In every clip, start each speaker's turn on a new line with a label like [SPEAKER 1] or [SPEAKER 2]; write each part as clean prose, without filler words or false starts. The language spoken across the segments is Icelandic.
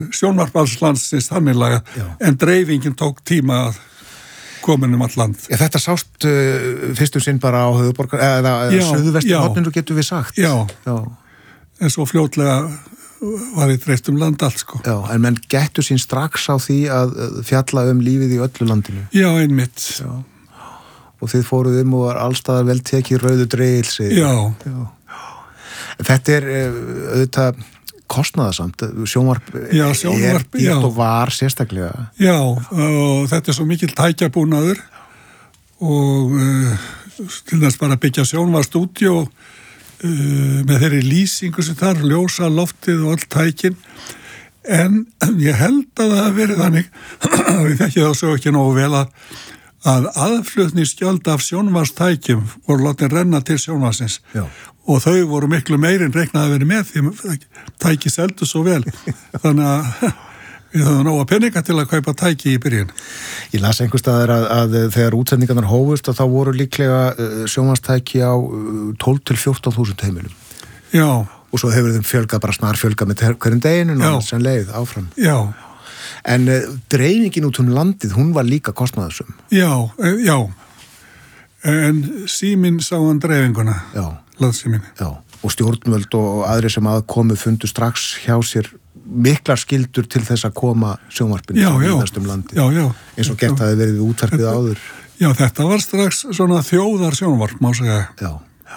[SPEAKER 1] sjónvarp alls landsins þannig en dreifingin tók tíma að komin all land.
[SPEAKER 2] Þetta sást fyrstum sinn bara á höfuðborgar eða suðvesturhorninu getur við sagt.
[SPEAKER 1] Já. En svo fljótlega var dreift land allt sko.
[SPEAKER 2] Já, en menn gettu sín strax á því að fjalla lífið í öllu landinu.
[SPEAKER 1] Já, einmitt.
[SPEAKER 2] Já. Og þið fóruð og var allstaðar vel tekið rauðu dreigilsi.
[SPEAKER 1] Já.
[SPEAKER 2] Þetta auðvitað kostnaðarsamt, sjónvarp dýrt og var sérstaklega.
[SPEAKER 1] Já, og þetta svo mikill tækjabúnaður og til þess bara byggja sjónvarpstúdíó með þeirri lýsingu sem þar, ljósa, loftið og öll tækin, en ég held að það hafi verið þannig, við þekkið þá svo ekki nógu vel að aðflutningsgjöld af sjónvarpstækjum voru látin renna til sjónvarpsins. Já. Og þau voru miklu meiri en reiknaði að vera með því tæki seldu svo vel. Þannig að við höfum nóga peninga til að kaupa tæki í byrjun.
[SPEAKER 2] Ég las einhvers staðar að þegar útsendingarnar hófust þá voru líklega sjónvarpstæki á 12-14.000 heimilum.
[SPEAKER 1] Já.
[SPEAKER 2] Og svo hefur þeim fjölgað, bara snarfjölgað með hverjum deginu sem leið áfram.
[SPEAKER 1] Já.
[SPEAKER 2] En dreifingin út landið, hún var líka kostnaðarsöm.
[SPEAKER 1] Já. En síminn sá hann dreifinguna. Já. Landsíminn.
[SPEAKER 2] Já. Og stjórnvöld og aðri sem komu fundu strax hjá sér miklar skyldur til þess að koma sjónvarpinu í þessum landi.
[SPEAKER 1] Já.
[SPEAKER 2] Eins og gert að þið verið útvarpið áður.
[SPEAKER 1] Já, þetta var strax svona þjóðar sjónvarp, má segja.
[SPEAKER 2] Já.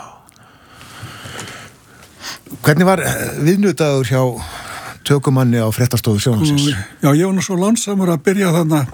[SPEAKER 2] Hvernig var viðnutaður hjá tökumanni á fréttastofu sjónvarpsins?
[SPEAKER 1] Já, ég var nú svo lánsamur að byrja þarna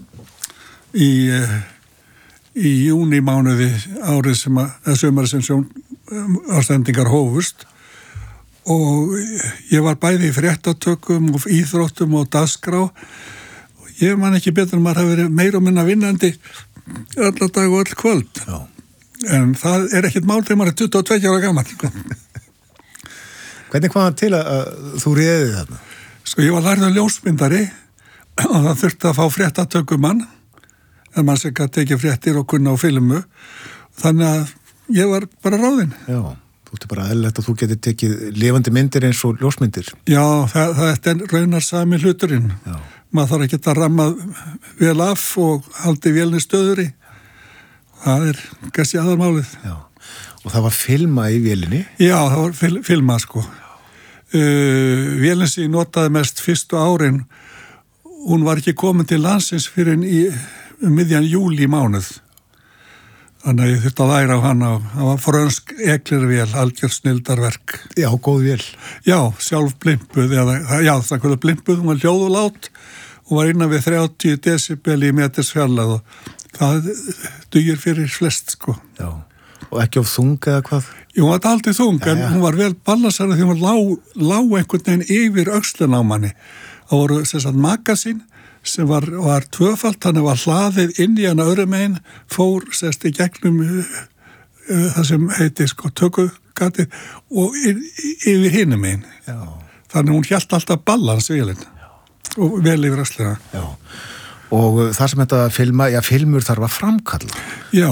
[SPEAKER 1] í júnímánuði árið sömari sem sjónvarpsendingar hófust og ég var bæði í fréttatökum og íþróttum og dagskrá og ég man ekki betur en maður hafi verið meira og minna vinnandi alla dag og öll kvöld. Já. En það ekkert mál þegar maður 22 ára gamall.
[SPEAKER 2] Hvernig kom það til að þú réðið þarna?
[SPEAKER 1] Sko, ég var lærður ljósmyndari og það þurfti að fá fréttatökumann en maður sem gæti tekið fréttir og kunna á filmu. Þannig að ég var bara ráðinn. Já, þú ert bara eðlilegt að þú getur tekið lifandi myndir eins og ljósmyndir. Já, það raunar sami hluturinn. Já. Maður þarf ekki að ramma vel af og haldi vélni stöðuri. Það kannski aðalmálið. Já. Og það var filma í vélinni? Já, það var filma sko. Vélinn sem ég notaði mest fyrstu árin, hún var ekki komin til landsins fyrir miðjan júlí mánuð. Þannig að ég þurfti að læra á hana og það var frönsk eklirvél, algjör snildarverk. Já, góð vél. Já, sjálf blimpuð, það kvöldu blimpuð, hún var hljóðulát og var innan við 30 decibel í meters fjarlæð og það dugir fyrir flest sko. Já. Og ekki of þung eða hvað? Jú, það var aldrei þung, en hún var vel balansarið því hún lá einhvern veginn yfir öxlun á manni. Það voru sagt, magasín sem var tvöfalt, þannig var hlaðið inn í hana öðrum megin, fór í gegnum það sem heiti tökugati og yfir hinum megin. Já. Þannig hún hélt alltaf balans vélinn og vel yfir öxluna. Já. Og það sem þetta filmur þarf að framkalla. Já.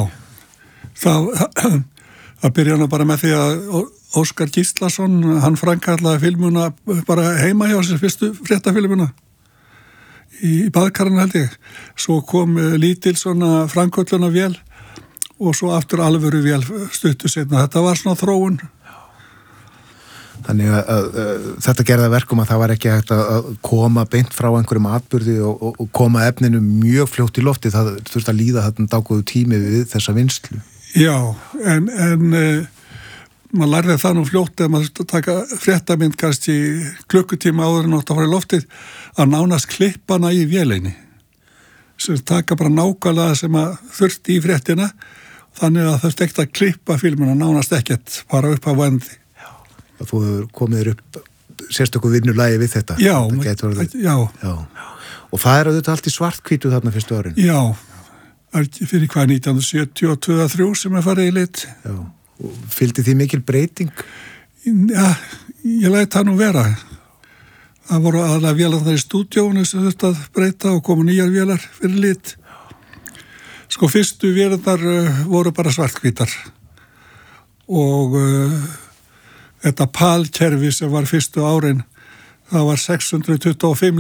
[SPEAKER 1] Það byrja nú bara með því að Óskar Gíslason, hann framkallaði filmuna bara heima hjá sér fyrstu fréttafilmuna í baðkarinu held ég. Svo kom lítil svona framkölluna vél og svo aftur alvöru vél stuttu seinna. Þetta var svona þróun. Þannig að þetta gerði að verkum að það var ekki hægt að koma beint frá einhverjum atburði og koma efninu mjög fljótt í lofti. Það þurfti að líða þarna dágóðu tími við þessa vinnslu. Já, en maður lærði það nú fljótt eða maður þurfti að taka fréttamynd kannski klukkutíma áður en átt að fara í loftið að nánast klippana í vélinni. Sem taka bara nákvæmlega sem að þurfti í fréttina þannig að það stekkt að klippa filmuna nánast ekkert bara upp á vendi. Já. Að þú hefur komið upp sérstöku vinnulagi við þetta. Já. Og það auðvitað allt í svarthvítu þarna fyrstu árin. Já. Fyrir hvað 1972-3 sem farið í lit. Já, og fylgdi því mikil breyting? Já, ég læt það nú vera. Það voru aðalega vélarnar í stúdíónu sem þurfti að breyta og komu nýjar vélar fyrir lit. Sko, fyrstu vélarnar voru bara svarthvítar. Og þetta PAL-kerfi sem var fyrstu árin, það var 625